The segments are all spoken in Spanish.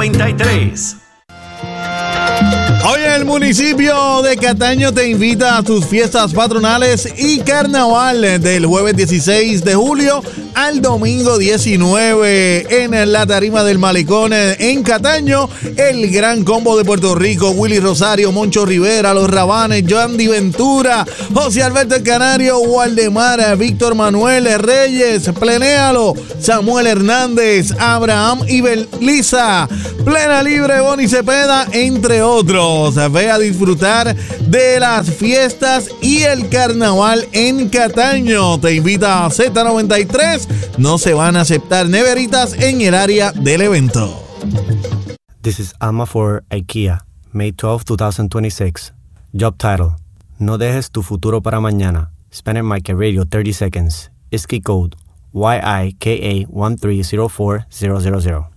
Z93. Hoy el municipio de Cataño te invita a sus fiestas patronales y carnaval del jueves 16 de julio al domingo 19 en la tarima del Malecón en Cataño. El Gran Combo de Puerto Rico, Willy Rosario, Moncho Rivera, Los Rabanes, Joandy Ventura, José Alberto el Canario, Waldemar, Víctor Manuel Reyes, Plenéalo, Samuel Hernández, Abraham y Belisa, Plena Libre, Bonnie Cepeda, entre otros. Ve a disfrutar de las fiestas y el carnaval en Cataño. Te invita a Z93. No se van a aceptar neveritas en el área del evento. This is Alma for IKEA, May 12, 2026. Job title: No dejes tu futuro para mañana. Spanish Market Radio 30 seconds. ISKI code YIKA1304000.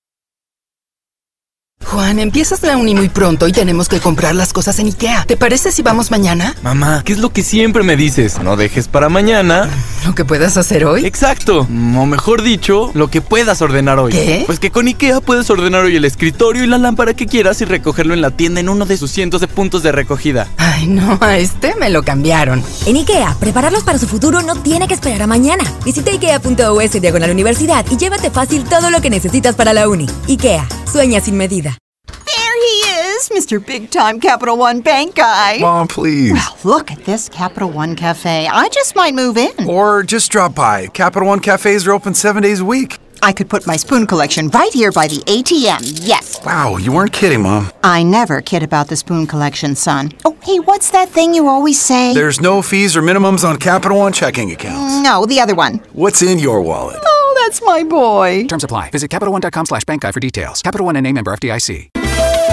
Juan, empiezas la uni muy pronto y tenemos que comprar las cosas en IKEA. ¿Te parece si vamos mañana? Mamá, ¿qué es lo que siempre me dices? No dejes para mañana ¿Lo que puedas hacer hoy? Exacto, o mejor dicho, lo que puedas ordenar hoy. ¿Qué? Pues que con IKEA puedes ordenar hoy el escritorio y la lámpara que quieras y recogerlo en la tienda en uno de sus cientos de puntos de recogida. Ay, no, a este me lo cambiaron. En IKEA, prepararlos para su futuro no tiene que esperar a mañana. Visita IKEA.us/universidad y llévate fácil todo lo que necesitas para la uni. IKEA, sueña sin medida. Mr. Big Time Capital One Bank guy. Mom, please. Well, look at this Capital One Cafe. I just might move in. Or just drop by. Capital One cafes are open 7 days a week. I could put my spoon collection right here by the ATM, yes. Wow, you weren't kidding, Mom. I never kid about the spoon collection, son. Oh, hey, what's that thing you always say? There's no fees or minimums on Capital One checking accounts. No, the other one. What's in your wallet? Oh, that's my boy. Terms apply. Visit CapitalOne.com/bankguide for details. Capital One NA, member FDIC.